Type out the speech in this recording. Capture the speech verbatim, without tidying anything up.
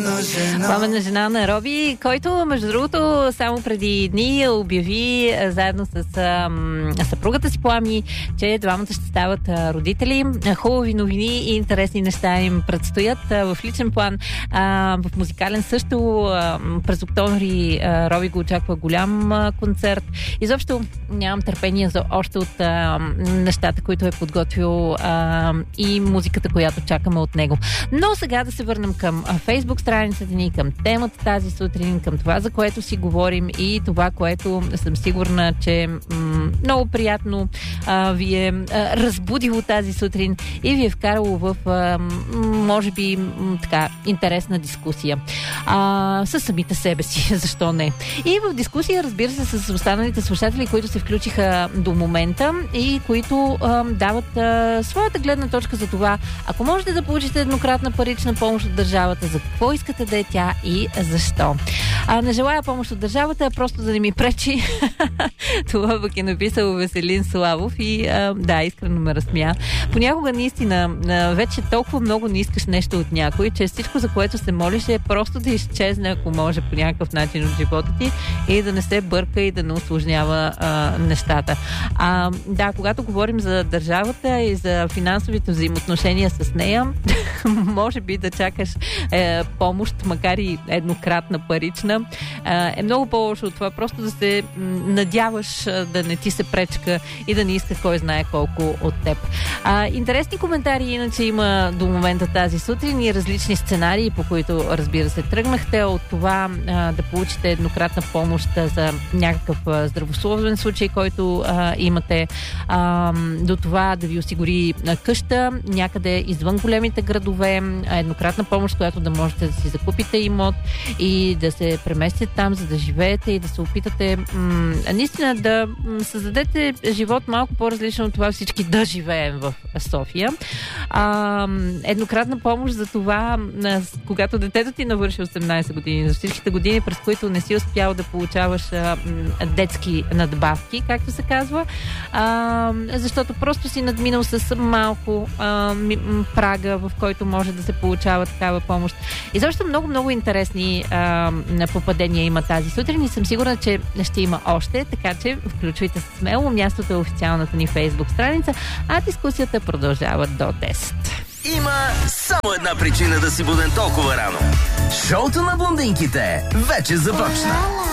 Пламенна жена на Роби, който, между другото, само преди дни обяви заедно с а, съпругата си Плами, че двамата ще стават а, родители. Хубави новини и интересни неща им предстоят. А, в личен план, а, в музикален също. А, през октомври а, Роби го очаква голям а, концерт. Изобщо нямам търпение за още от а, нещата, които е подготвил а, и музиката, която чакаме от него. Но сега да се върнем към Фейсбук страницата ни, към темата тази сутрин, към това, за което си говорим и това, което съм сигурна, че м- много приятно а, ви е а, разбудило тази сутрин и ви е вкарало в а, може би м- така интересна дискусия а, с самите себе си, защо не. И в дискусия, разбира се, с останалите слушатели, които се включиха до момента и които а, дават а, своята гледна точка за това, ако можете да получите еднократна парична помощ от държавата, за какво искате да е тя и защо. А, не желая помощ от държавата, просто да не ми пречи. Това пък е написал Веселин Славов и а, да, искрено ме разсмя. Понякога наистина а, вече толкова много не искаш нещо от някой, че всичко, за което се молиш, е просто да изчезне, ако може, по някакъв начин от живота ти и да не се бърка и да не усложнява а, нещата. А, да, когато говорим за държавата и за финансовите взаимоотношения с нея, може би да чакаш е, помощ, макар и еднократна парична, е, е много по-лошо от това просто да се надяваш да не ти се пречка и да не иска кой знае колко от теб. А, интересни коментари иначе има до момента тази сутрин и различни сценарии, по които, разбира се, тръгнахте от това а, да получите еднократна помощ за някакъв а, здравословен случай, който а, имате, а, до това да ви осигури а, къща някъде извън големите градове, еднократна помощ, която да можете да си закупите имот и да се преместите там, за да живеете и да се опитате м- наистина да м- създадете живот малко по-различен от това всички да живеем в София. А, еднократна помощ за това, когато детето ти навърши осемнайсет години, за всичките години, през които не си успял да получаваш а, м- детски надбавки, както се казва, а, защото просто си надминал с малко а, м- прага, в който може да се получава такава помощ. И защо много-много интересни а, попадения има тази сутрин и съм сигурна, че ще има още, така че включвайте се смело. Мястото е официалната ни Фейсбук страница, а дискусията продължава до десет. Има само една причина да си буден толкова рано. Шоуто на блондинките вече започна.